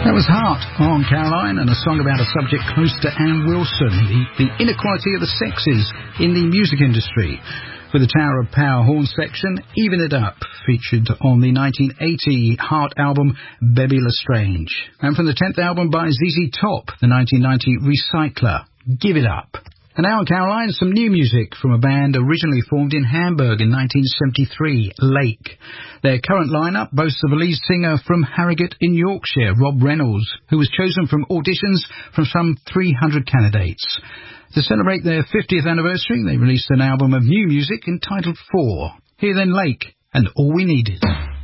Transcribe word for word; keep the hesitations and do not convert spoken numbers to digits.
That was Heart on Caroline, and a song about a subject close to Ann Wilson, the, the inequality of the sexes in the music industry. With the Tower of Power horn section, Even It Up, featured on the nineteen eighty Heart album Bebe Lestrange. And from the tenth album by Z Z Top, the nineteen ninety Recycler, Give It Up. And now on Caroline, some new music from a band originally formed in Hamburg in nineteen seventy-three, Lake. Their current lineup boasts of a lead singer from Harrogate in Yorkshire, Rob Reynolds, who was chosen from auditions from some three hundred candidates. To celebrate their fiftieth anniversary, they released an album of new music entitled Four. Here then, Lake, and All We Needed.